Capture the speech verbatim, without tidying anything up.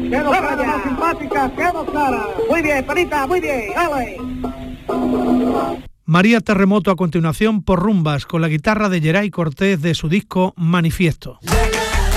Quedó clara, más simpática, quedó clara. Muy bien, Perita, muy bien, dale. María Terremoto a continuación por Rumbas, con la guitarra de Geray Cortés de su disco Manifiesto.